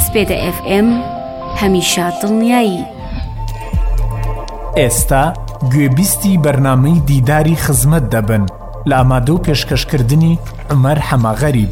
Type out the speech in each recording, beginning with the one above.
سپیدە FM هەمیشە دڵنیایی. ئێستا گوێبیستی بەرنامەی دیداری خزمەت دەبن لە ئامادە و پێشکەشکردنی عومەر حەماغەریب.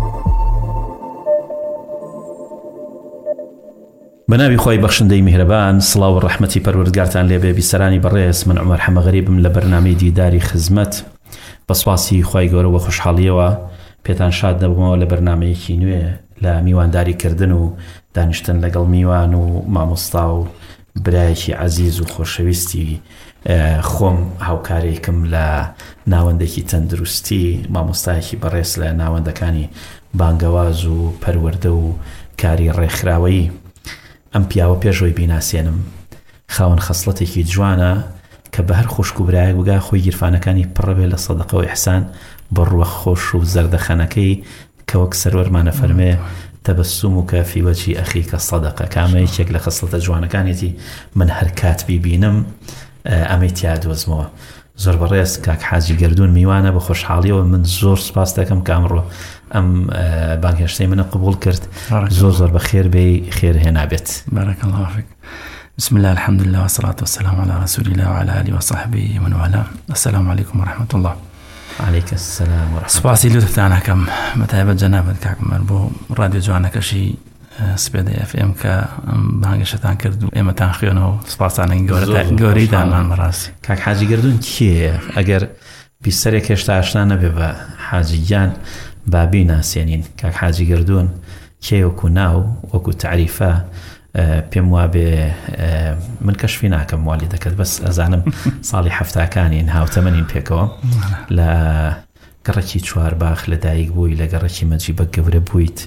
بەناوی خۆی بەخشندەی میهرەبان، سڵاو و ڕەحمەتی پەروەردگارتان لێبێ بیسەرانی بەڕێز. من عومەر حەماغەریبم لە بەرنامەی دیداری خزمەت. بەسواسی خۆی گەورە و خۆشحاڵیەوە پێتان شاد دەبمەوە لە بەرنامەیەکی نوێ لە میوانداریکردن و دانیشتن لەگەڵ میوان و مامۆستا و برایەکی عەزیز و خۆشەویستی خۆم هاوکارێکم لە ناوەندێکی تەندروستی، مامۆستایەکی بەڕێز لە ناوەندەکانی بانگەواز و پەروەردە و کاری ڕێکخراوەیی. ئەم پیاوە پێشەوەی بیناسێنم خاوەن خەسڵەتێکی جوانە کە بە هەر خوشک و برایەک بگا خۆی گیرفانەکانی پڕەبێ لە سەدەقە و ئیحسان بڕوە خۆش و زەردەخەنەکەی کە وەک سەرۆرمانە فەرمێ تەبەسوموکە فی وەجهی ئەخیکە سەدەقە. کامە یەکێک لە خەسڵەتە جوانەکانێتی من هەر کات بیبینم ئەمەی تیا دۆزمەوە. زۆر بەڕێز کاک حاجی گەردوون میوانە بە خۆشحاڵیەوە. من زۆر سپاس دەکەم کە ئەمڕۆ ئەم بانگهێشتەی منە قبول کرد. زۆر بەخێر بێی، خێر هێنابێت. بارك الله فيك. بسم الله الحمد لله والصلاة والسلام على رسول الله وعلى آله وصحبه ومن والاه. السلام عليكم ورحمة الله. عليك السلام ورحمة الله. سپاسی لطفتانە کەم بەتایبەت جەنابەت کاکمەر بۆ ڕادیۆ جوانەکەشی سپێدە FM کە بانگەشتان کرد و ئێمەتان خوێنەوە. سپاسانەی گەورەیدانمان بەڕاستی. کاک حاجی گەردوون کێیە؟ ئەگەر بیستەرێک هێشتا ئاشنا نەبێ بە حاجیان بابی ناسێنین. کاک حاجی گەردوون کێ وەکو ناو وەکو تعریفە پێم وابێ من کەشفی ناکەم والی دەکەت، بەس ئەزانم ساڵی هەفتاکانین هاوتەمەنین پێکەوە. لە گەڕەکی چوارباخ لە دایک بووی، لە گەڕەکی مەجیبە گەورە بوویت،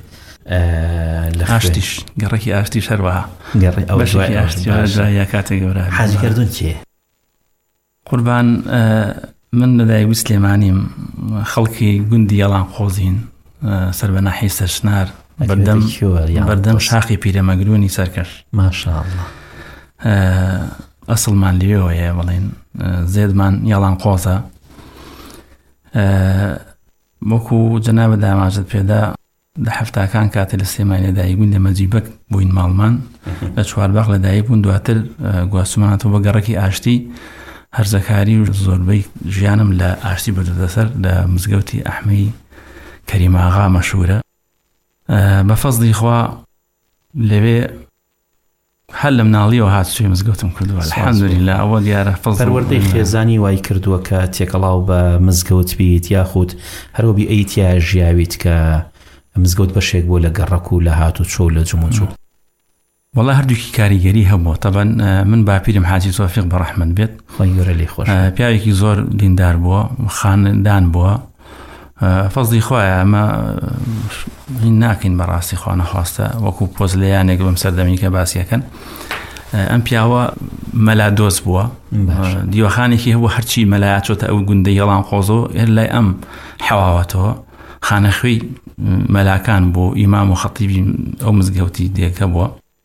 لە ئاشتیش گەڕەکی ئاشتیش هەروەها بەشێکی ئاشتی کاتێک گەورە. حاجی گەردوون کێ؟ قوربان من لە دایک سلێمانیم، خەڵکی گوندی یەڵان خۆزین سەر بە ناحیە سەرشنار بەردەم شاخی پیرەمەگرونی سەرکەش. ماشاءالله. ئەسڵمان لێوەیە بڵێن زێدمان یاڵان قۆزە. وەکو جەنابە داماژت پێدا لە هەفتاکان کاتێ لە سلێمانی لەدایک بووین لە مەجیبەک بووین ماڵمان، لە چوارباخ لەدایک بوون. دواتر گواستومانەوە بە گەڕەکی ئاشتی هەرزەکاری و زۆربەی ژیانم لە ئاشتی بردەسەر لە مزگەوتی ئەحمەی کەریماغا مەشهورە. بە فەزلی خوا لەوێ هەر لە مناڵیەوە هاتووی مزگەوتم کردووە. الحەمدولله. ئەوە دیارە پەروەردەی خێزانی وای کردووە کە تێکەڵاو بە مزگەوت بیت، یاخود هەرۆ بی ئەیتیا ژیاویت کە مزگەوت بەشێک بۆ لە گەڕەک و لە هات و چۆ لە جموچوو. وەڵا هەردووکی کاریگەری هەبووە. طبعا من باپیرم حاجی تۆفیق بەڕەحمەت بێت، خۆی گەورە لێی خۆش، پیاوێکی زۆر دیندار بووە، خاندان بووە. فەزلی خۆیە ئەمە ناکەین بەڕاستی خوا نەخواستە وەکو پۆزلەیانێک بەم سەردەمی کە باسیەکەن. ئەم پیاوە مەلا دۆز بووە، دیوەخانێکی هەبوو هەرچی مەلایە چۆتە ئەو گوندەی یەڵان قۆزۆ هێر لای ئەم حەواوەتەوە خانەخوێی مەلاکان بۆ ئیمام و خەتیبی ئەو مزگەوتی دێکە بووە.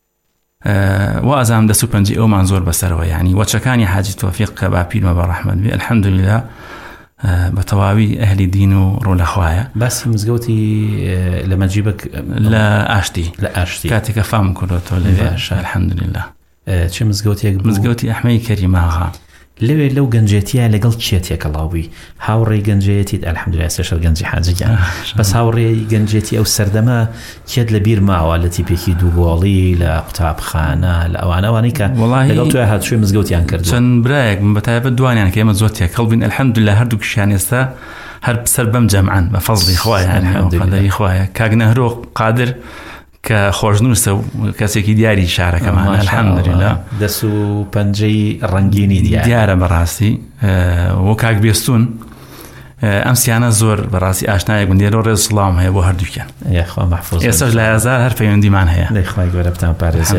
و ئازام دەست و پەنجی ئەومان زۆر بەسەرەوە، یعنی وەچەکانی حاجی تۆفیق کە باپیرمە بەڕەحمەت بێ الحەمدولله بە تەواوی ئەهلی دین و ڕۆلەخوایە. باسی مزگەوتی لە مەجیبەک لە ئاشتی کاتێکە فام کردەوە لەوێ الحەمدولله. چه مزگەوتێک؟ مزگەوتی ئەحمەی کەریماغا. لەوێ لەو گەنجێتیە لەگەڵ چێ تێکەڵاوبووی؟ هاوڕێی گەنجێتیت؟ الحەمدولله سێشەر گەنجی حاجیگیان. بەس هاوڕێی گەنجێتی ئەو سەردەمە کێت لە بیر ماوە لە تیپێکی دووگۆڵی لە قوتابخانە لە ئەوانەوانی کە لەگەڵ توی هاتووی مزگەوتیان کردو؟ چەند برایەک بەتایبەت دوانیان کە ئێمە زۆر تێکەڵ بووین الحەمدولله. هەردووکیشیان ئێستا هەر سەر بەم جەمعن بە فەزلی خوایە، قەدەری خوایە. کاک نەهرۆ قادر کە خۆشنووسە و کەسێکی دیاری شارەکەمان الحەمدولله، دەست و پەنجەی ڕەنگینی دیارە بەڕاستی. وە کاک بێستون ئەم سیانە زۆر بەڕاستی ئاشنایەک بندێرە و ڕێز سڵام هەیە بۆ هەردووکیان. یاخوا مەحفوظ. ئێستاش لە هەزار هەر پەیوەندیمان هەیە. لەیخوای گەورە بتان پارێزێ.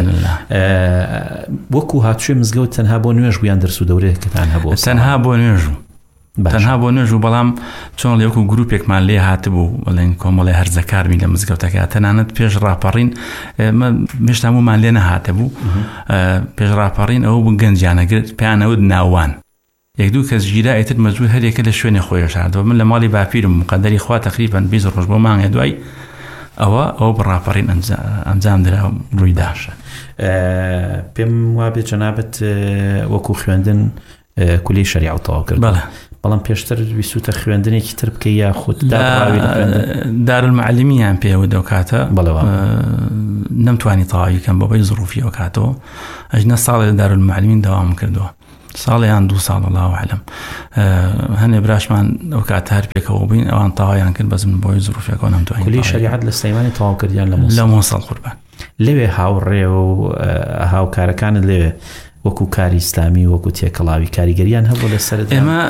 وەکو هاتووی مزگەوت تەنها بۆ نوێژ بوویان دەرس و دەورەیەکتان هەبوو؟ تەنها بۆ نوێژ و تەنها بۆ نوێژ و بەڵام چۆن لێوەکو گروپێکمان لێ هاتبوو بڵێن کۆمەڵی هەرزەکارمی لە مزگەوتەکە تەنانەت پێش ڕاپەڕین مێشتا هەموومان لێ نەهاتە بوو. پێش ڕاپەڕین ئەوە بوو گەنجیانەگرت پێیانەوت ناوان یەک دوو کەس ژیرا ئێتر مەجبور هەرێکە لە شوێنی خۆی شاردەوە. من لە ماڵی باپیرم قەدەری خوا تقریباً 20 ڕۆژ بۆ مانگە دوای ئەو بڕاپەڕین ئەنجام درا ڕوویداشە. پێم وابێت جەنابەت وەکو خوێندن کولی شەریع و تەواو کرد. بەڵام پێشتر ویستوتە خوێندنێکی تر بکە یاخود دارالمەعلمیان پێوە دەکاتە نەمتوانی تەواویکەم بەبەی زروفی ئەو کاتەوە ئەژنە ساڵێ دارالمەعلمین داوام کردووە ساڵیان 2 ساڵ الله ئەعلەم هەنێ براشمان ئەو کات هەر پێکەوە بووین ئەوان تەواویان کرد بەس من بۆی زروفیەکە نەمتوانی. کولی شەریعەت لە سلەیمانی تەواو کردیان لە مۆسڵ قوربان لەوێ هاوڕێ و هاوکارەکانت لەوێ وەکو کاری ئیسلامی وەکو تێکەڵاوی کاریگەریان هەبوو لەسەر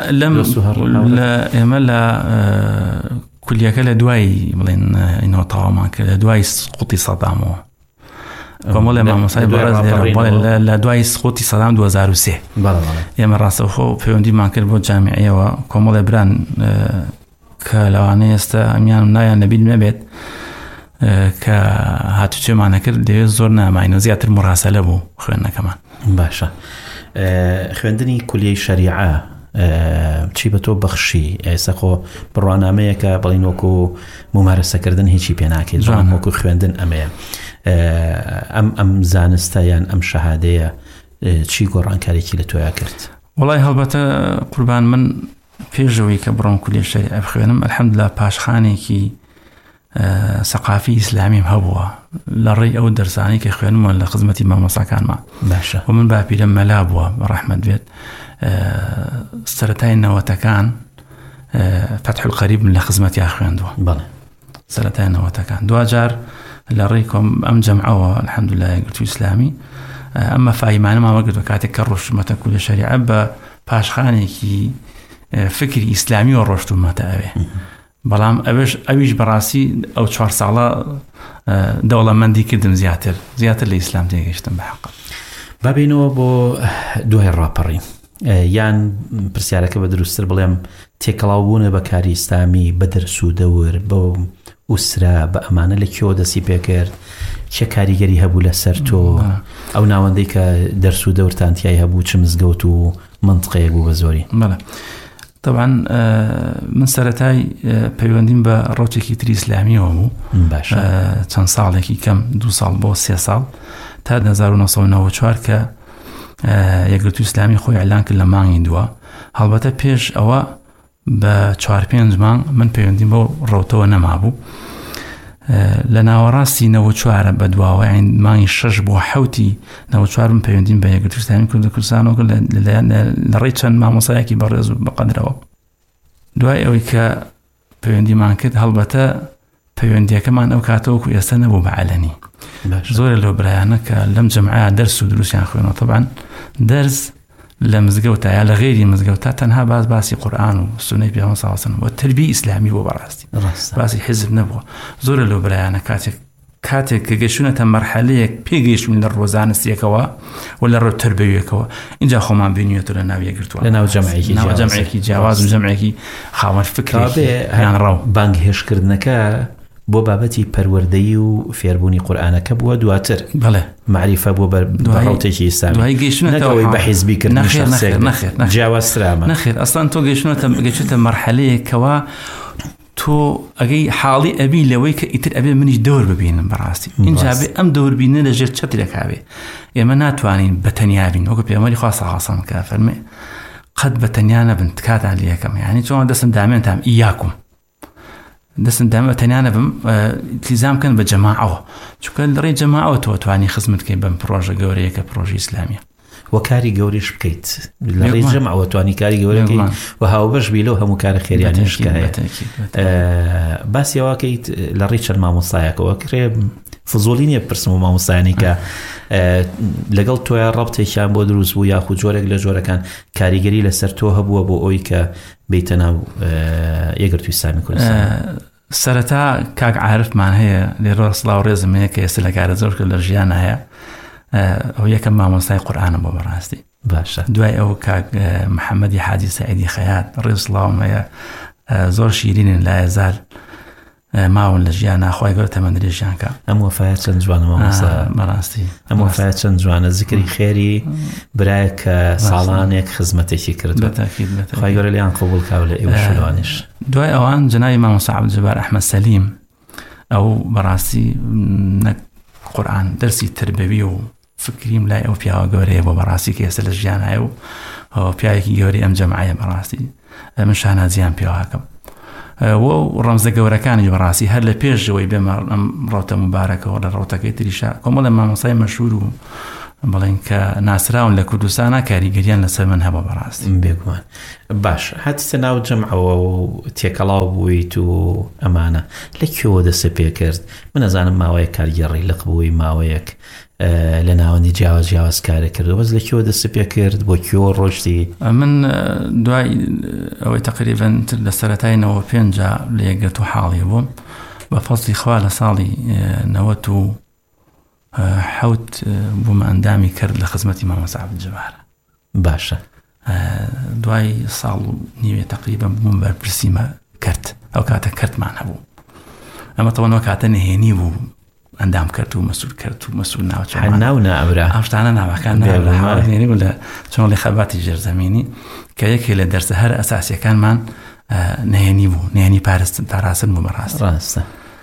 ئێمە لە کولیەکە لە دوای بڵێن ئینەوە تەواومان کرد لە دوای سقوطی سەدامەوە کۆمەڵێ مامۆسای بەڕێز لە دوای سقوطی سەدام 2003 ئێمە ڕاستەوخۆ پەیوەندیمان کرد بۆ جامیعەوە کۆمەڵێ بران کە لەوانەیە ئێستا ئەمیان نایان لەبیر نەبێت کە هاتوچێمانە کرد دەوێت زۆر ناماینەوە زیاتر مڕاسەلە بوو خوێندنەکەمان. باشە خوێندنی کولیەی شەریعە چی بە تۆ بەخشی ئێستا خۆ بڕوانامەیەکە بڵین وەکو ممارەسەکردن هیچی پێ ناکەیت جوان وەکو خوێندن ئەمەیە ئەم زانستە یان ئەم شەهادەیە چی گۆڕانکارێکی لە تۆیا کرد؟ وڵای هەڵبەتە قوربان من پێشەوەی کە بڕۆم کولیە شەریعە بخوێنم ئەلحەمدوللا پاشخانێکی سەقافی ئیسلامیم هەبووە لە ڕێی ئەو دەرسانی کە خوێنمەوە لە خزمەتی مامۆساکانمان باشە و من باپیرم مەلا بووە بەڕەحمەت بێت سەرەتای نەوەتەکان فتح القەریب لە خزمەتیا خوێندووە سەرەتای نەوەتەکان دوجار لە ڕێی ئەم جەمعەوە الحەمدوللا یەکگرتووی ئیسلامی ئەمە فاهیمانەمان وەرگرتووە کاتێک کە ڕۆشتمەتە کولیە شەریعە بە پاشخانێکی فکری ئیسلامی و ڕۆشتومەتە ئەوێ بەڵام ئەویش بەڕاستی ئەو 4 ساڵە دەوڵەمەندی کردم زیاتر لە ئیسلام تێگەیشتم بە حەق. بابینەوە بۆ دوای ڕاپەڕی یان پرسیارەکە بە دروستتر بڵێم تێکەڵاوبوونە بە کاری ئیسلامی بە دەرس و دەور بە ئوسرا بە ئەمانە لە کێوە دەستی پێکرد چه کاریگەری هەبوو لەسەر تۆ ئەو ناوەندەی کە دەرس و دەورتانتیای هەبوو چ مزگەوت و منطقەیەک بوو بە زۆری؟ طبعا من سەرەتای پەیوەندیم بە ڕۆچێکی تری ئیسلامیەوە بوو چەند ساڵێکی کەم 2 ساڵ بۆ 3 ساڵ تا 1994 کە یەکگرتووی ئیسلامی خۆی ئەعلان کرد لە مانگی دووە هەڵبەتە پێش ئەوە بە 4-5 مانگ من پەیوەندیم بۆ ڕۆتەوە نەمابوو لە ناوەڕاستی 94 بە دواوە یان مانگی 6 بۆ 7 94 من پەیوەندیم بە یەکگرتووی ئیسلامی کوردستانەوە کرد لە ڕێی چەند مامۆسایەکی بەڕێز و بەقەدرەوە دوای ئەوەی کە پەیوەندیمان کرد هەڵبەتە پەیوەندیەکەمان ئەو کاتەوەکو ئێستا نەبوو بە عەلەنی زۆرە لەو برایانە کە لەم جەمعەیە دەرس و دروستیان خوێنەوە طبعا دەرس لە مزگەوتە یا لە غێری مزگەوتە تەنها باسی قورئان و سونەی پێغەمبەر صلی الله علیه و سلم و تربیە ئیسلامی بۆ بەڕاستی باسی حزب نەبووە زۆرە لەو برایانە کاتێک کە گەیشتونەتە مەرحەلەیەک پێگەیشتون لە ڕۆزانستیەکەوە و لە ڕێو تربەویەکەوە اینجا خۆمان بینیوێتەوە لە ناو یەکگرتووە لە ناو جەمعێکی جیاواز و جەمعێکی خاوەن فکرێکی یان ڕاو بانگهێشکردنەکە بۆ بابەتی پەروەردەیی و فێربوونی قورئانەکە بووە دواتر معریفە بووە بە ڕەوتێکی ئیسلامی دوای گەیشتونەتەوەی بە حیزبیکردنی شەخسێک جیاوازترامە نەخێر ئەسڵان تۆ گەیشتە مەرحەلەیەکەوە تۆ ئەگەی حاڵی ئەبی لەوەی کە ئیتر ئەبێ منیش دەور ببینم بەڕاستی اینجا بێ ئەم دەوربینە لەژێر چەترێکاوێ ئێمە ناتوانین بەتەنیا بین وەکو پێغەمبەری خوا صلی الله علیه و سلم کە فەرمێ قەت بەتەنیا نەبن تکاتان لێ یەکەم یعنی چۆن دەستم دامێنتام ئیاکم دەستم دامێ بەتەنیا نەبم التیزام کەن بە جەماعەوە چونکە لە ڕێی جەماعەوە تۆ توانی خزمەت بکەی بەم پرۆژە گەورەیە کە پرۆژەی ئیسلامیە و کاری گەوریش بکەیت لە ڕێی جەماعەوە توانی کاری گەورەکەی و هاوبەش بی لەو هەموو کارە خێریانیش کایە باسی ئەوەکەیت لە ڕێی چەند مامۆستایەکەوە کرێ فزوڵی نییە بپرسم و مامۆستایانی کە لەگەڵ تۆیان ڕەبتێکیان بۆ دروست بوو یاخود جۆرێک لە جۆرەکان کاریگەری لەسەر تۆ هەبووە بۆ ئەوی کە بیتە ناو یەکگرتووی ئیسلامی کوردستان؟ سەرەتا کاک عارفمان هەیە لێرە سڵاو ڕێزم هەیە کە ئێستا لە کارە زۆر کرد لە ژیان هەیە ئەو یەکەم مامۆستای قورئانە بۆ بەڕاستی باشە دوای ئەو کاک محەممەدی حاجی سەعیدی خەیات ڕێز سڵاوم هەیە زۆر شیرینن لا هێزار ماون لە ژیان ناخوای گەورە تەمەندرێژیان کە ئەم وەفایەت چەند جوانە مامۆستا بەڕاستی ئەم وەفایەت چەند جوانە زیکری خێری برایە کە ساڵانێک خزمەتێکی کردووە خوای گەورە لیان قبوڵ کاو لە ئێوە شلوانیش دوای ئەوان جەنابی مامۆستا عەبدولجەبار ئەحمەد سەلیم ئەو بەڕاستی نەک قورئان دەرسی تربەوی و فکریم لای ئەو پیاوە گەورەیە بۆ بەڕاستی کە ئێستا لە ژیانایە و پیاوێکی گەورەی ئەم جەمعایە بەڕاستی من شانازیان پێوەکەم و ڕەمزە گەورەکانی بەڕاستی هەر لە پێشەوەی بێمە ئەم ڕۆتە مبارەکەەوە لە ڕۆتەکەی تریشا کۆمەڵە مامۆسای مەشهور و بڵێن کە ناسراون لە کوردستانە کاریگەریان لەسەر من هەبە بەڕاستی بێگومان. باش هاتیتە ناو جەمعەوە و تێکەڵاو بوویت و ئەمانە لەکوێوە دەستە پێ کرد؟ من ئەزانم ماوەیە کارگەڕی لەق بووی ماوەیەک لە ناوەندی جیاواز کارە کردو بەس لەکوێوە دەستە پێ کرد بۆ کێوە ڕۆشتی؟ من دوای ئەوەی تقریباً لە سەرەتای 95 لە یەکگرتو حاڵی بووم بە فەزلی خوا لە ساڵی 97 بوومە ئەندامی کرد لە خزمەتی مامۆستا عەبدولجەبار. باشە. دوای ساڵ و نیوێ تقریباً بووم بەرپرسیمە کرد ئەو کاتە کردمان هەبوو ئەمە تەوەنەوە کاتە نهێنی بوو ئەندام کرد و مەسوول کرد و مەسوول ناوچەمان ناو نابرا ئەمشتانە ناوەکان نێنی بوو لە چۆن لە خەباتی ژێرزەمینی کە یەکێ لە دەرسە هەر ئەساسیەکانمان نهێنی بوو نهێنی پاراستن بوو بەڕاست ڕاستە.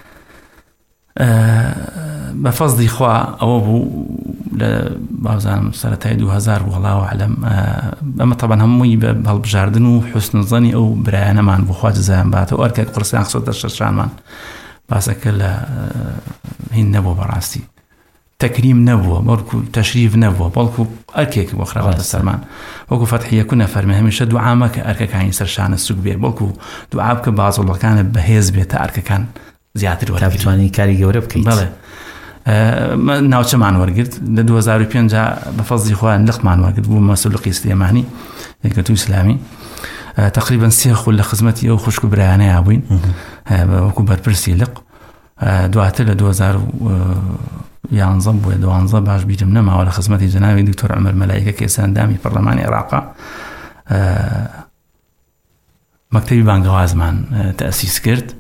بە فەزلی خوا ئەوە بوو لە بازانم سەرەتای 2000 وەڵاو عەلەم ئەمە تەبەن هەمووی بە هەڵبژاردن و حوسن زەنی ئەو برایانەمان بوو خوا جەزایان باتەوە ئەرکێک قورسیان خسۆتە شەشانمان باسەکە لە هین نەبوو بەڕاستی تەکریم نەبووە بەڵکو تەشریف نەبووە بەڵکو ئەرکێکی بۆ خراوەتە سەرمان وەکو فەتحیە کوونە فەرمێ هەمیشە دوعامە کە ئەرکەکانی سەرشانە سوک بێ بەڵکو دوعا بکە بازوڵەکانت بەهێز بێتە ئەرکەکان زیاتر وەرگرت بتوانین کاری گەورە بکەیت. بەڵێ ناوچەمان وەرگرت لە 2005 بە فەزلی خوا لقمان وەرگرت بوو مەسوولقی سلێمانی یەکگرتووی ئیسلامی تقریبا 3 خول لە خزمەتی ئەو خوشک و برایانەیە بووین وەکو بەرپرسی لق دواتر لە 2011 بووە 12 باش بیرم نەماوە لە خزمەتی جەناوی دکتۆر عومەر مەلایکە کە ئێستا ئەندامی پەرلەمانی عێراقا مەکتەبی بانگەوازمان تەئسیس کرد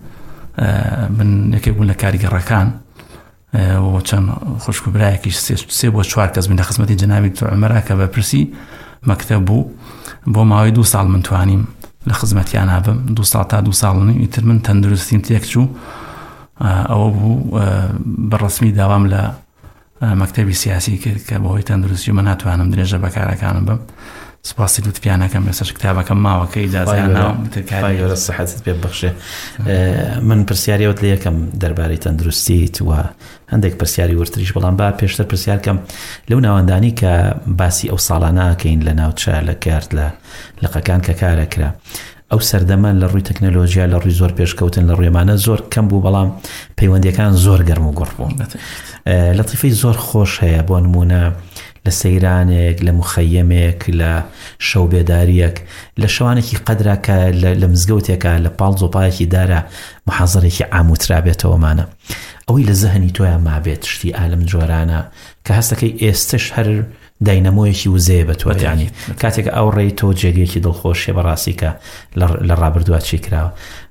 من یەکێک بوون لە کاریگەڕەکان و چەند خوشک و برایەکیش 3 بۆ 4 کەس بووین لە خزمەتی جەناوی دکتۆر عومەرا کە بەرپرسی مەکتەب بوو بۆ ماوەی 2 ساڵ من توانیم لە خزمەتیان هابم 2 ساڵ تا 2 ساڵ و ئیتر من تەندروستیم تێک چوو ئەوە بوو بەڕەسمی داوام لە مەکتەبی سیاسی کرد کە بەهۆی تەندروستی من ناتوانم درێژە بەکارەکانم بم سپاسی دووتپیانەکەم لەسەر کتابەکەم ماوە کە ئیجازەیان ناوم گەورە سەحەتت پێ ببەخشێ. من پرسیاریەوەت لە یەکەم دەربارەی تەندروستیت و هەندێک پرسیاری ورتریش بەڵام با پێشتر پرسیارکەم لەو ناوەندانی کە باسی ئەو ساڵانەکەین لە ناوچە لە کارت لە لەقەکان کە کارەکرا ئەو سەردەمە لە ڕووی تەکنۆلۆژیا لە ڕووی زۆر پێشکەوتن لە ڕوێمانە زۆر کەم بوو بەڵام پەیوەندیەکان زۆر گەرم و گوڕ بوون. لەتیفەی زۆر خۆش هەیە بۆ نمونە لە سەیرانێک لە مخەیەمێک لە شەو بێداریەک لە شەوانێکی قەدرا کە لە مزگەوتێکە لە پاڵ زۆپایەکی دارە محازەرێکی ئاموترابێتەوەمانە ئەوەی لە زەهنی تۆیان مابێت شتی ئالم جۆرانە کە هەستەکەی ئێستش هەر داینەمۆیەکی وزەیە بە تۆ ینی کاتێک ئەو ڕێی تۆ جێگەیەکی دڵخۆشیە بەڕاستی کە لە ڕابردووە چی کراوە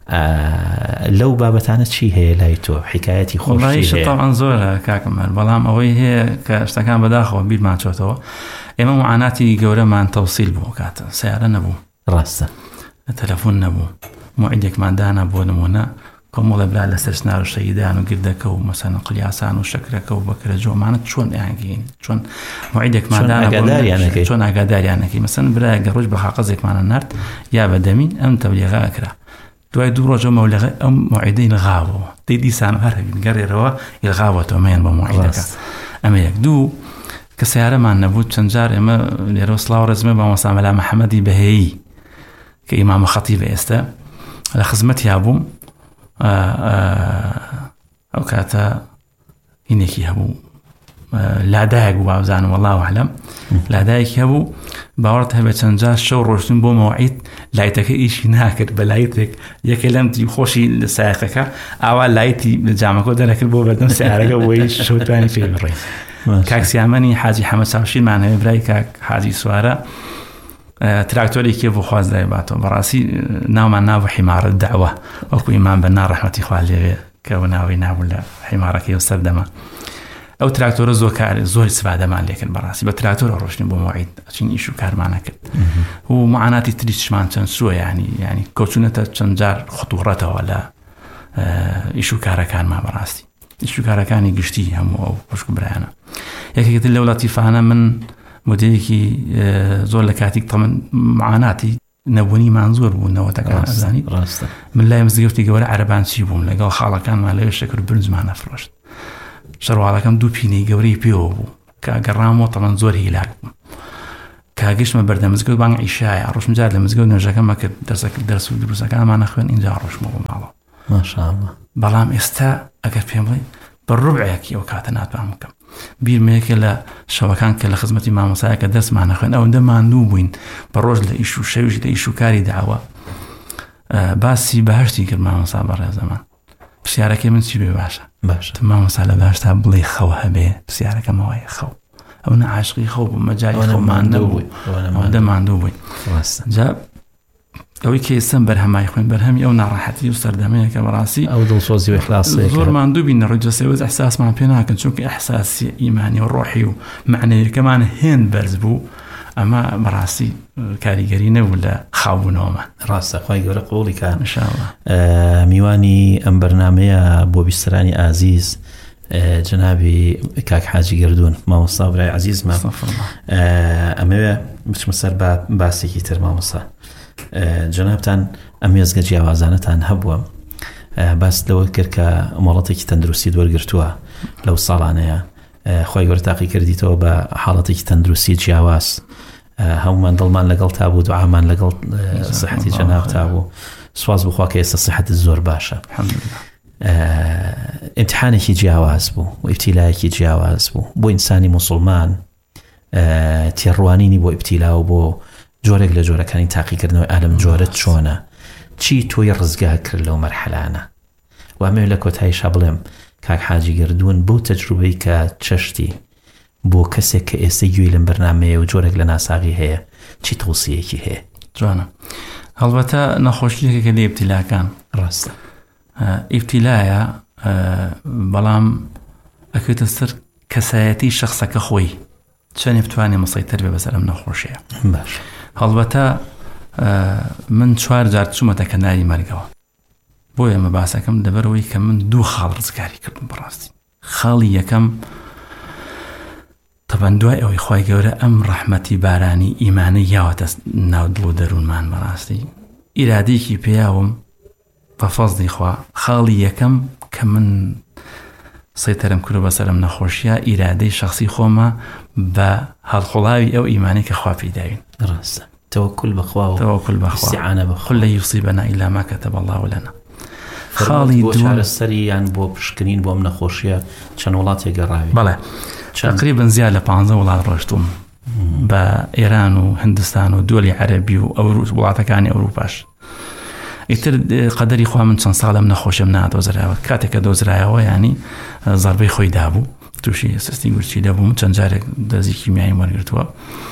لەو بابەتانە چی هەیە لای تۆ حکایەتی خۆشی هەیە؟ تاوان زۆرە کاکەمەر بەڵام ئەوەی هەیە کە شتەکان بەداخەوە بیرمان چۆتەوە ئێمە معاناتی گەورەمان تەوسیل بوو کاتە سیارە نەبوو ڕاستە تەلەفۆن نەبوو موعیدێکمان دانا بۆ نمونە کۆمەڵە برا لەسەر سنار و شەیدان و گردەکە و مەسەن قلیاسان و شەکرەکە و بەکرە جۆمانە چۆن ئەیانگەین چۆن موعیدێکمان دانا چۆن ئاگاداریانەکەی مەسەن برایە گەڕۆژ بە حاقەزێکمانە نرد یا بەدەمی ئەم تەبلیغا ئەکرا دوای 2 ڕۆژە مەولەغە ئەم موعیدەی لغاوەوە دیسان هەر هەبین گەڕێرەوە ئیلغاوەتەوە مەیان بە موعیدەکە ئەمە یەک دوو کە سیارەمان نەبوو چەند جار ئێمە لێرە سڵاو ڕێزمە بە مۆستا مەلا محەممەدی بەهەیی کە ئیمامە خەتیبە ئێستا لە خزمەتیا بووم ئەو کاتە هینێکی هەبوو لادایەک بوو بابزانم وەڵاو عەلەم لادایەکی هەبوو باوەڕت هەبێت چەند جار شەو ڕۆشتن بۆ مەوعید لایتەکە ئیشی ناکرد بە لایتێک یەکێ لەم خۆشی لە سایقەکە ئاوا لایتی لە جامەکۆ دەرەکرد بۆ بەردەم سیارەکە بۆی شەوتوانی پێ بڕێ کاک سیامەنی حاجی حەمەد چاوشیرمان هەیە برای کاک حاجی سوارە تراکتۆرێکی بۆ خوازدای باتەوە بەڕاستی ناومان ناو حیمارە داوە وەکو ئیمان بە ناڕەحمەتی خوا لێوێ کە ناوی نابوو لە حیمارەکەی و سەردەما ئەو تراکتۆرە زۆر کار زۆر سفادەمان لێکرد بەڕاستی بە تراکتۆرە ڕۆشتین بۆ مەوعید ئەچین ئیش و کارمانە کرد و معاناتی تریشمان چەند سووە ینی کۆچونەتە چەند جار خطوڕەتەوە ئیش و کارەکانمان بەڕاستی ئیش و کارەکانی گشتی هەموو ئەو خوشک برایانە. یەکێکتر لەو لەتیفانە من مدەیەکی زۆر لە کاتێک تەمەن معاناتی نەبوونیمان زۆر بوو نەوەتەکان ئەزانی من لای مزگەوتی گەورە عەرەبانچی بووم لەگەڵ خاڵەکانمان لەوێ شەکر برنجمان ئەفرۆشت. شەروالەکەم 2 پینەی گەورەی پێوە بوو کە گەڕامەوە تەمەن زۆر هیلاک بووم کاگەشتمە بەردە مزگەوت بانگ عیشایە ڕۆژم جار لە مزگەوت نوێژەکەمە کرد دەرس و دروستەکانمان نەخوێن اینجا ڕۆژمەوە ماڵەوە ماشاءالله. بەڵام ئێستا ئەگەر پێم بڵێ بە ڕوبعێکی ئەو کاتە ناتوان بکەم. بیرمەیەکە لە شەوەکان کە لە خزمەتی مامۆسایە کە دەستمان نەخوێن ئەوەندە ماندوو بووین بە ڕۆژ لە ئیش و شەویش لە ئیش و کاری داوە باسی بەهەشتی کرد مامۆسا بەڕێزەمان. پرسیارەکەی من چی بێ باشە مامۆسا لە باشتا بڵێ خەو هەبێ پرسیارەکەمەوەیە خەو ئەو نە عاشقی خەو بوو مەجای خەومان نەبوو ئەوەندە ماندوو بووین. جا ئەوەی کە ئێستم بەرهەمای خوێن بەرهەمی ئەو ناڕەحەتی و سەردەمەیە کە بەڕاستی ئەو دڵسۆزی و ئیخلاسەیە زۆر ماندوو بین ڕووی جەسەوەز ئەحساسمان پێ ناکەن چونکە ئەحساسی ئیمانی و ڕۆحی و معنەیەکەمان هێن بەرز بوو ئەمە بەڕاستی کاریگەری نەبوو لە خاوبوونەوەمان. ڕاستە خوای گەورە قبوڵی کات. ئینشاءالله. میوانی ئەم بەرنامەیە بۆ بیسترانی ئازیز جنابی کاک حاجی گردوون مامۆستا برای عزیزمان ئەمەوێ بچمە سەر باسێکی تر مامۆستا جنابتان ئەم وێزگە جیاوازانەتان هەبووە باس لەوە کرد کە مۆڵەتێکی تەندروستی وەرگرتووە لەو ساڵانەیە خۆی گەورە تاقی کردیتەوە بە حاڵەتێکی تەندروستی جیاواز هەمومان دڵمان لەگەڵ تا بوو دوعامان لەگەڵ سەحەتی جەناب تا بوو سواز بخوا کە ئێستا سەحەتت زۆر باشە. امتحانێکی جیاواز بوو و ئیبتیلایەکی جیاواز بوو بۆ ئینسانی موسڵمان تێڕوانینی بۆ ئیبتیلا و بۆ جۆرێک لە جۆرەکانی تاقیکردنەوەی ئالەم جۆرەت چۆنە چی تۆی ڕزگار کرد لەو مەرحەلانە وامێ لە کۆتاییشا بڵێم کاک حاجی گردوون بۆ تەجروبەی کە چەشتی بۆ کەسێک کە ئێستا گوێی لەم بەرنامەیە و جۆرێک لە ناساغی هەیە چی تەوسیەیەکی هەیە؟ جوانە هەڵبەتە نەخۆشیەکە لە ئیبتیلاکان ڕاستە ئیبتیلایە بەڵام ئەکەوێتە سەر کەسایەتی شەخسەکە خۆی چەندێ بتوانێ مەسەیتەر بێ بەسەر ئەم نەخۆشیە. باش هەڵبەتە من 4 جار چوومەتە کەناری مەرگەوە بۆ ئێمە باسەکەم دەبەرەوەی کە من 2 خاڵ ڕزگاری کردم بەڕاستی. خاڵی یەکەم تەبەن دوای ئەوەی خوای گەورە ئەم ڕەحمەتی بارانی ئیمانە یاوەتە ناو دڵ و دەروونمان بەڕاستی ئیرادەیەکی پێیاوم بە فەزلی خوا. خاڵی یەکەم کە من سەیتەرم کرد بەسەر ئەم نەخۆشیە ئیرادەی شخصی خۆمە بە هەڵخوڵاوی ئەو ئیمانی کە خوا پێداوین. ڕاستە توکل بەخوا و توکل بەخوا استعانە بەخوا قل لن يصيبنا إلا ما كتب الله لنا. خاڵی بۆ چارەسەریان بۆ پشکنین بۆ ئەم نەخۆشیە چەند وڵاتێک گەڕاوی؟ بەڵێ تقریبا زیاد لە 15 وڵات ڕۆشتوم بە ئێران و هندستان و دۆلی عەرەبی و ئەو وڵاتەکانی ئەوروپاش. ئیتر قەدەری خوا من چەند ساڵم نەخۆشم نادۆزرایەوە کاتێککە دۆزرایەوە ینی زەربەی خۆی دابوو تووشی سستی گورچی دەبووم چەند جارێک دەزی کیمیایی وەرگرتووە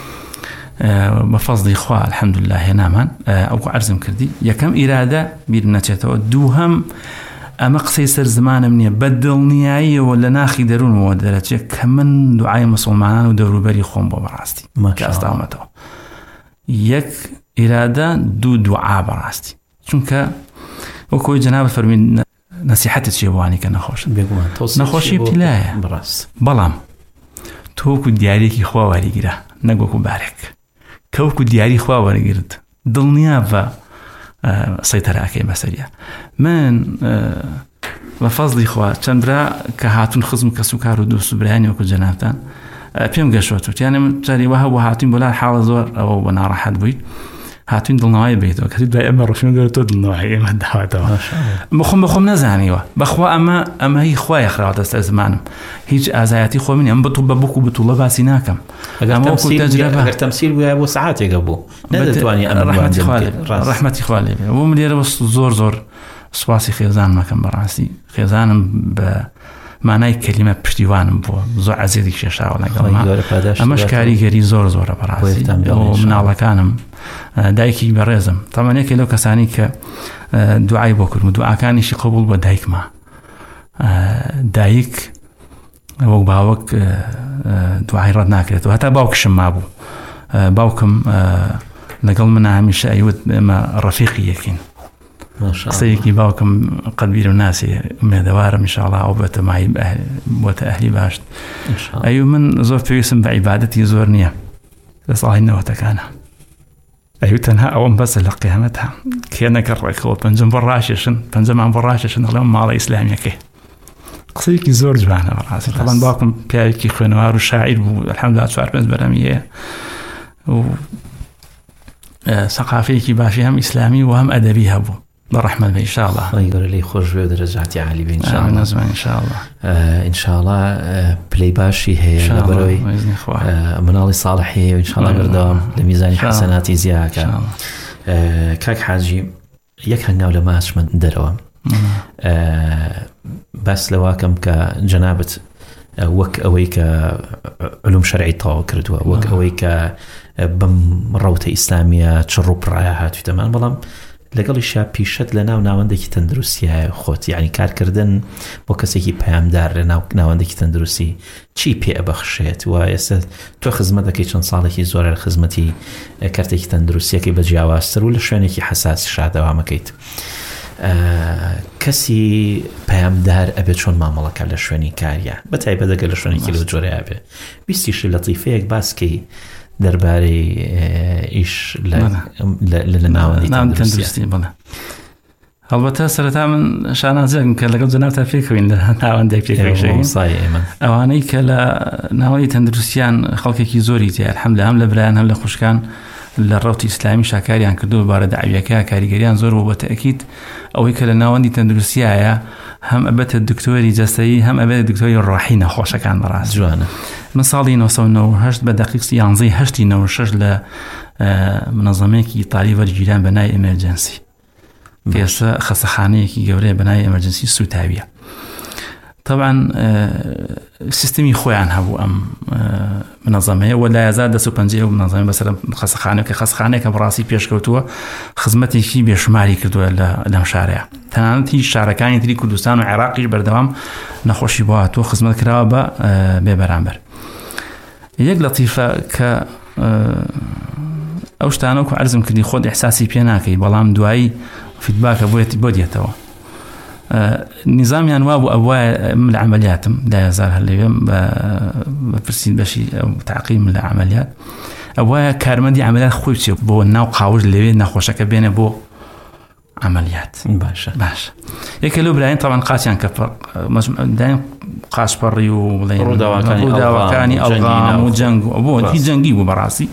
بە فەزلی خوا الحەمدولله هێنامان ئەو عەرزم کردی. یەکەم ئیرادە بیر نەچێتەوە دووهەم ئەمە قسەی سەر زمانم نییە بە دڵنیاییەوە لە ناخی دەروونەوە دەرەچێت کە من دوعای موسڵمانان و دەوروبەری خۆم بۆ بەڕاستی کە ئەستاومەتەوە. یەک ئیرادە 2 دوعا بەڕاستی چونکە وەکۆی جەناب فەرمین نەسیحەتت چیە بۆوانی کە نەخۆشن نەخۆشی ابتیلایە بەڕاست بەڵام تۆکو دیارێکی خوا وەریگرە نەگوەکو بارێک کەوکو دیاری خوا وەرگرت دڵنیا بە سەیتەراکەی بەسەریە. من بە فەزلی خوا چەندرا کە هاتون خزم و کەس و کار و دۆست و برایانی وەکو جەنابتان پێم گەشتوە یانێ من جاری وە هەبوو هاتوین بۆ لای حاڵە زۆر ئەوە بە ناڕەحەت بووی هاتوین دڵنەوەی بێتەوە کەسی دوای ئەمە ڕۆشن گەورە تۆ دڵنەوەی ئێمە داواتەوە بەخۆم نەزانیوە بەخوا ئەمە هی خوای خراوەتە سەر زمانم هیچ ئازایەتی خۆ منی ئەم بەتوو بە بووک و بتوڵە باسی ناکەم. ئەگەر تەمسیل بووە بۆ سەعاتێکە بوو نەدەتوانی ڕەحمەتی خوا لێ بێ بۆ من لێرە زۆر سوپاسی خێزان مەکەم بەڕاستی خێزانم بە مانای کەلیمە پشتیوانم بووە زۆر عەزیزی کێشاوە لەگەڵما ئەمەش کاریگەری زۆرە بەڕاستی مناڵەکانم دایکی بەڕێزم تەمەنێکی لەو کەسانی کە دوعای بۆ کردم و دوعاکانیشی قبول بۆ دایکما دایک وەک باوەک دوعای ڕەت ناکرێتەوە هەتا باوکشم مابوو باوکم لەگەڵ منە هەمیشە ئەیوت ئێمە ڕەفیقی یەکین قسەیەکی باوکم قەلبیر و ناسی مێدەوارم ئینشاءڵڵا ئەو بەتەمایی بۆتە ئەهلی باشت. ئەیوب من زۆر پێویستم بە عیبادەتی زۆر نییە لە ساڵی نەوەتەکانە. ئەیوب تەنها ئەوەم بەسە لە قیامەتە کێنەکە ڕێکەوە پەنجەم بۆ ڕاشێشن پەنجەمان بۆ ڕاشێشن دەڵێم ماڵە ئیسلامیەکەی. قسەیەکی زۆر جوانە بەڕاستی. طبعاً باوکم پیاوێکی خوێنەوار و شاعیر بوو الحەمدوللا 4-5 بەرەمی هەیە و سەقافەیەکی باشی هەم ئیسلامی و هەم ئەدەبی هەبوو. بەڕەحمەت بە ئینشاءڵڵا. خۆی گەورە لێی خۆش بێ و دەرەجاتی عالی بێ ئینشاءڵڵا. ئینشاءڵڵا پلەی باشی هەیە لەبەرەوەی مناڵی ساڵح هەیە و ئینشاءڵڵا بەردەوام لە میزانی حەسەناتی زیادەکە. کاک حاجی یەک هەنگاو لە ماچمە دەرەوە باس لەواکەم کە جەنابەت وەک ئەوەی کە علوم شەرعی تەواو کردووە وەک ئەوەی کە بەم ڕەوتە ئیسلامیە چڕ و پڕایە هاتوویتەمان بەڵام لەگەڵیشا پیشەت لە ناو ناوەندێکی تەندروستیایە خۆت یعنی کارکردن بۆ کەسێکی پەیامدار لە ناو ناوەندێکی تەندروستی چی پێ ئەبەخشێت و ئێستا تۆ خزمەت دەکەی چەند ساڵێکی زۆرە لە خزمەتی کارتێکی تەندروستیەکەی بە جیاوازتر و لە شوێنێکی حەساسی شادەوامەکەیت. کەسی پەیامدار ئەبێت چۆن مامەڵەکە لە شوێنی کاریە بەتایبەت ئەگەر لە شوێنێکی لەو جۆرەیە بێ ویستیش لەتیفەیەک باسکەی دەربارەی ئیش لە ناوەندی تەندروستی. بڵێ هەڵبەتە سەرەتا من شانازێکم کە لەگەڵ جەنابتا پێکەوین لە ناوەندێک پێکەوین ئەوانەی کە لە ناوەندی تەندروستیان خەڵکێکی زۆری تێ الحەمدوللا هەم لە برایان هەم لە خوشکان لە ڕەوتی ئیسلامی شاکاریان کردو بارە داعویەکە کاریگەریان زۆر بۆ بەتەکید ئەوەی کە لە ناوەندی تەندروستیایە هەم ئەبێتە دکتۆری جەستەیی هەم ئەبێتە دکتۆری ڕۆحی نەخۆشەکان بەڕاست جوانە. من ساڵی 1998 بە دەقیق 11/8/96 لە منەظەمەیەکی ئیتالی وەرگیران بە ناوی ئەمەرجەنسی پێسە خەستەخانەیەکی گەورەیە بە ناوی ئەمەرجەنسی سوتاویە. طبعا سیستمی خۆیان هەبوو ئەم منەظەمەیە و لا یەزال 250 منەظەمە بەسەر خەستەخانەیە خەستەخانەیەکە بەڕاستی پێشکەوتووە خزمەتێکی بێشماری کردووە لەم شارەیە تەنانەت هیچ شارەکانی تری کوردستان و عێراقیش بەردەوام نەخۆشی بۆ هاتووە خزمەت کراوە بە بێبەرامبەر. یەک لەتیفە کە ئەو شتانەوەکو عەرزم کردی خۆت ئیحساسی پێ ناکەی بەڵام دوایی فیدباکە بۆ دێتەوە. نظامیان وابوو ئەوە من لە عملیاتم لا یەزال هەلێوێم بەپرسین بەشی تعقیم لە عملیات ئەوە کارمەندی عملیات خۆی بچێت بۆ ناو قاوژ لەوێ نەخۆشەکە بێنێ بۆ عملیات. باش یەکە لەو برایان طبعا قاچیان کە دایم قاشپەڕی و ڕووداوەکانی ئەڵغام و جەنگ بۆ هیچ جەنگی بوو بەڕاستی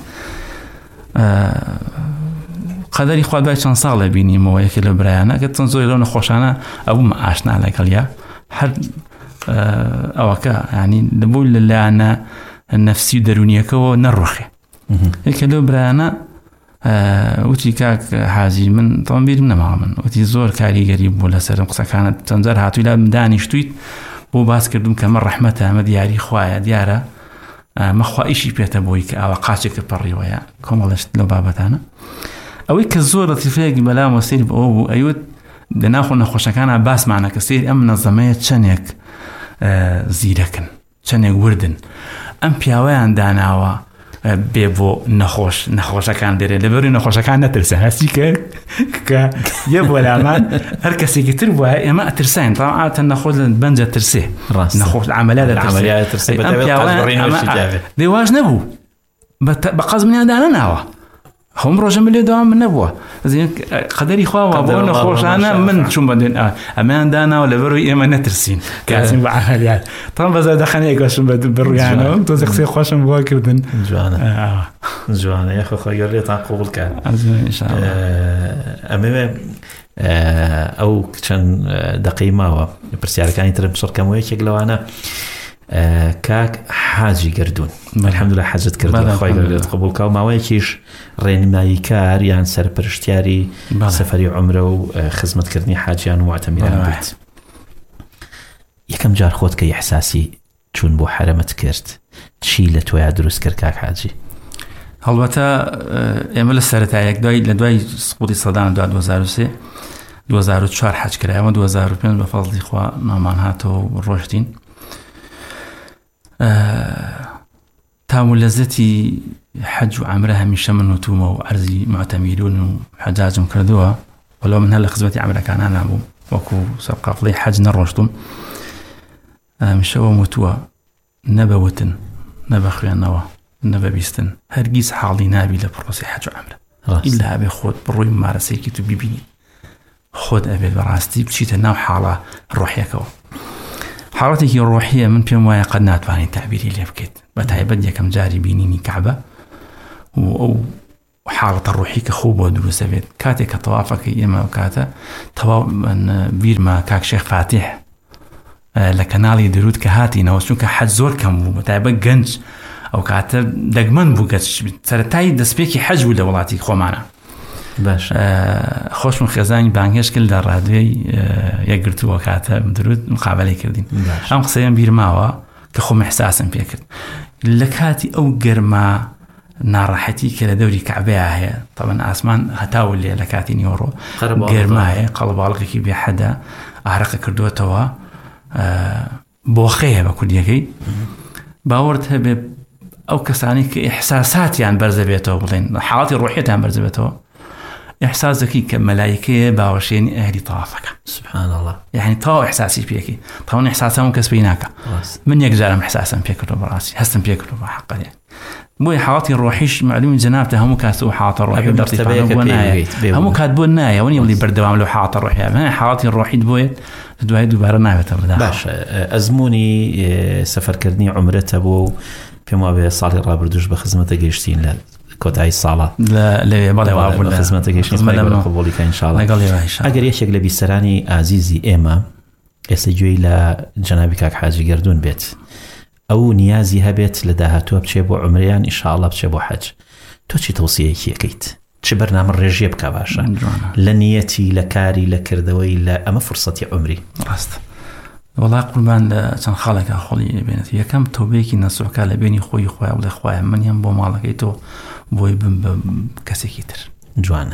قەدەری خوا دوای چەند ساڵە بینیمەوە یەکێ لە برایانە کە چەند زۆری لەو نەخۆشانە ئەوم ئاشنا لەگەڵیا هەر ئەوەکە ینی لەبوو لەلایەنە نەفسی و دەرونیەکەەوە نەڕۆخێ. یەکێ لەو برایانە وتی کاک حاجی من تەڵم بیرم نەماوە من وتی زۆر کاریگەری بوو لەسەرم قسەکانت چەند جار هاتووی لە دانیشتویت بۆ باس کردم کە مە ڕەحمەتە ئەمە دیاری خوایە دیارە مەخوا ئیشی پێتە بۆی کە ئاوا قاچێکە پەڕیوەیە کۆمەڵەشت لەو بابەتانە. ئەوەی کە زۆر لەتیفەیەکی بەلامەوە سەیری بەوە بوو ئەیوت لەناخۆ نەخۆشەکانە باسمانە کە سەیری ئەم منەظەمەیە چەندێک زیرەکن چەندێک وردن ئەم پیاوەیان داناوە بێ بۆ نەخۆشەکان دێرێ لەبەروی نەخۆشەکان نەترسە هەستی کرد کە یە بۆ لامان هەر کەسێکی تر بووە ئێمە ئەترساین تاعاتە نەخۆش بەنجە ترسێ نەخۆش عملیات ترسێ دێواژ نەبوو بە قەز منیان دانەناوە هەم ڕۆژە لێ داوام من نەبووە قەدەری خواوە بۆ نەخۆشانە من چوون بەدوێن ئەمەیان داناوە لەبەروی ئێمە نەترسین کاسین بە عملیات تاڵ بەزار دەخەنەیە گەشتم بڕویانەوە تۆزە قسەی خۆشم بۆ کردن جوانە یەخۆ خۆی لێتان قوبڵ کات ئەمێ ئەو چەند دەقەی ماوە پرسیارەکانی ترم سۆر کەمەوەیەکێک لەوانە کاک حاجی گردون الحەمدوللا حەجت کردن خۆی گەورە قبوڵکە و ماوەیەکیش ڕێنمایی کار یان سەرپەرشتیاری سەفەری عومرە و خزمەتکردنی حاجیان و معتەمیران بێت. یەکەم جار خۆت کە ئیحساسی چوون بۆ حرەمت کرد چی لە تۆیە دروست کرد کاک حاجی؟ هەڵبەتە ئێمە لە سەرەتایەک لە دوای سقوڵی سەدان 2003 2004 حەج کرایەوە 2005 بە فەزڵی خوا نامان هاتەوە ڕۆشتین تام لەزەتی حەج و عەمرە هەمیشە من وتومە و عەرزی معتەمیرون و حەجاجم کردووە وەلو من هەر لە خزمەتی عەمەلەکانە نابووم وەکو سەرقافڵەی حەج نەڕۆشتم شەوە وتووە نەبەوتن نەبە خوێندنەوە نەبە بیستن هەرگیز حاڵی نابی لە پرۆسی حەج و عەمرە ئیلا ئەبێ خۆت بڕۆی مارەسەیەکی تو بیبینی خۆت ئەبێت بەڕاستی بچیتە ناو حاڵە ڕۆحیەکەوە حاڵەتێکی ڕۆحیە من پێم وایە قەت ناتوانین تعبیری لێ بکەیت بە تایبەت یەکەم جاری بینینی کەعبە و ئەو حاڵەتە ڕۆحی کە خۆ بۆ دروستە بێت کاتێک کە تەوافەکەی ئێمە کاتە تەواو بیرمە کاک شێخ فاتح لە کەناڵی دەرود کە هاتینەوە چونکە حەج زۆر کەم بوو بە تایبەت گەنج ئەو کاتە دەگمەن بوو کە سەرەتای دەستپێکی حەج بوو لە وڵاتی خۆمانە باش خۆشم خێزانی بانگێش کرد لە ڕادیۆی یەکگرتووە کاتە دەرود مقابلەی کردین ئەم قسەیان بیرماوە کە خۆم احساسم پێ کرد لە کاتی ئەو گەرما ناڕەحەتی کە لە دەوری کەعبەیە هەیە تەبەن ئاسمان هەتاو لێ لە کاتی نیوەڕۆ گەرمایە قەڵەباڵغێکی بێ حەدە ئارەقە کردووەتەوە بۆخەیە بە کوردیەکەی باوەڕت هەبێ ئەو کەسانی کە ئیحساساتیان بەرزە بێتەوە بڵێن حاڵەتی ڕۆحیەتیان بەرزە بێتەوە ئیحساس دەکەی کە مەلایکەیە باوەشێنی ئەهلی تەوافەکە سبحان الله یعنی تەواو ئیحساسی پێکی تەواو ئیحساسام کەس پێی ناکە من یەک جارم ئیحساسم پێ کردو بەڕاستی هەستم پێ کردو بە حەقەیە بۆی حاڵەتی ڕۆحیش معلومی جەنابتە هەموو کات و حاڵەتە ڕۆحی دەرتیبانە بۆ نایە هەموو کات بۆ نایە وەنی وڵی بەردەوام لەو حاڵەتە ڕۆحیە حاڵەتی ڕۆحیت بۆیت دوای دووبارە ناوێتە بەردەوام باش ئەزمموی سەفەرکردنی عومرەتە بۆ پێم وابێ ساڵی ڕابردوش بە خزمەتە گەیشتین لە کۆتایی ساڵە لەوێ بەڵێ وابوو لە خزمەتە گەیشتین قبوڵیکە ئینشاءڵڵا ئەگەر یەکێک لە بیسەرانی ئازیزی ئێمە ئێستا گوێی لە جەنابی کاک حاجی گەردوون بێت ئەو نیازی هەبێت لە داهاتووە بچێ بۆ عومریان ئینشاءڵڵا بچێ بۆ حەج تۆ چی تەوسیەیەکی یەکەیت چ بەرنامە ڕێژیە بکە باشە لە نیەتی لە کاری لە کردەوەی لە ئەمە فرسەتی عومری ڕاست وەڵا قوربان لە چەند خاڵێکە خۆڵی بێنێت یەکەم تۆبەیەکی نەسوحکە لە بینی خۆی خۆیان بڵێ خوایە منیان بۆ ماڵەکەی تۆ بۆی بم بە کەسێکی تر جوانە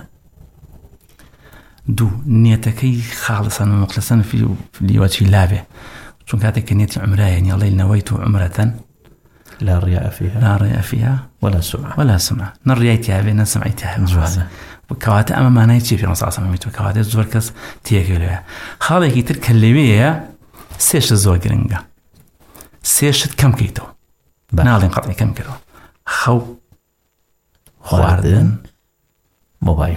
دوو نیەتەکەی خاڵسان و مخلصەن فیوەچی لابێ چون کاتێک کە نیەتی عمرایە نیڵەی نەوەیت و عمرەتەن لا رياء فيها لا رياء فيها ولا سمعة نڕیایتیا بێ نەسمعیتیا جوانە کەواتە ئەمە مانای چی پێ ساسەمەویت و کەواتە زۆر کەس تێگە لێە خاڵێکی تر کە لەوەیە سێشت زۆر گرنگە سێشت کەم کەیتەوە ناڵێن قەتعی کەم کردەوە خەو خواردن مۆبایل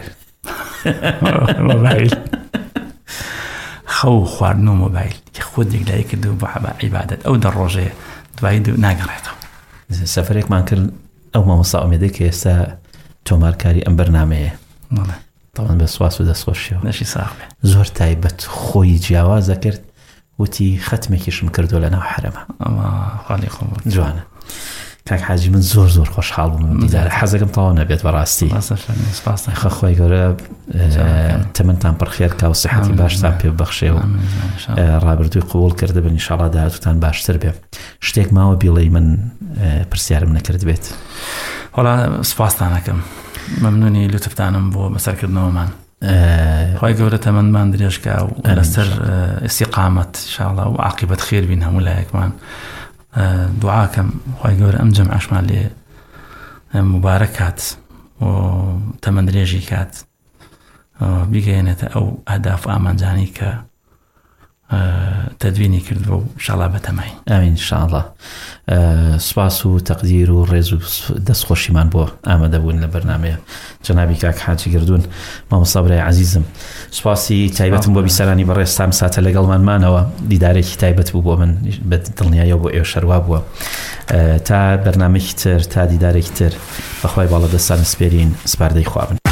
خەو خواردن و مۆبایل خۆت یەکلای کردو بە عیبادەت ئەو دە ڕۆژەیە دوایی ناگەڕێتەوە سەفەرێکمان کرد ئەو مامۆستا ئومێدەی کە ئێستا تۆمارکاری ئەم بەرنامەیە تاوان بە سواس و دەستخۆشیەوە نەشی ساغ بێ زۆر تایبەت خۆی جیاوازە کرد وتی ختمێکیشم کردو لە ناو حرەمە خاڵی خۆ جوانە کاک حاجی من زۆر زۆر خۆشحاڵ بووم دیدارە حەزەکەم تەواو نەبێت بەڕاستی خە خۆی گەورە تەمەنتان پڕخێر کا و سیحەتی باشتان پێ ببەخشێ و ڕابردووی قبوڵ کرده بن ئینشاءڵڵا داهاتووتان باشتر بێ شتێک ماوە بیڵێی من پرسیارم نەکرد بێت وەڵا سپاستان ئەەکەم مەمنونی لوتفتانم بۆ بەسەرکردنەوەمان خۆی گەورە تەمەنمان درێژکە و لەسەر ئیستیقامەت ئینشاءڵڵا و عاقبەت خێر بین هەموو لایەکمان دوعاکەم خۆی گەورە ئەم جەمعەشمان لێ مبارەک کات و تەمەن درێژی کات بیگەێنێتە ئەو ئەهداف ئامانجانی کە تدوینی کردووە و ئینشاءڵڵا بەتەمای ئامین ئینشاءڵڵا سوپاس و تەقدیر و ڕێز و دەستخۆشیمان بۆ ئامادەبوون لە بەرنامەیە جەنابی کاک حاجی گردوون مامۆستا برای عەزیزم سوپاسی تایبەتم بۆ بیسەرانی بەڕێستام ساتە لەگەڵمانمانەوە دیدارێکی تایبەت بوو بۆ من بە دڵنیاییەوە بۆ ئێوە شەروا بووە تا بەرنامەیەکی تر تا دیدارێکی تر بەخوای باڵەدەستان سپێرین سپاردەی خوابن